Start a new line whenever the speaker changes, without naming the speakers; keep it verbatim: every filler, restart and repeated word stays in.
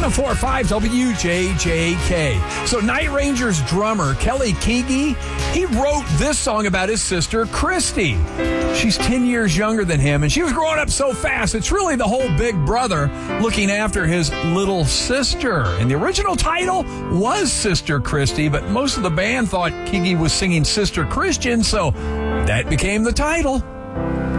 one oh four point five W J J K. So Night Rangers drummer Kelly Keagy, he wrote this song about his sister Christy. She's ten years younger than him, and she was growing up so fast. It's really the whole big brother looking after his little sister. And the original title was Sister Christy, but most of the band thought Keagy was singing Sister Christian, so that became the title.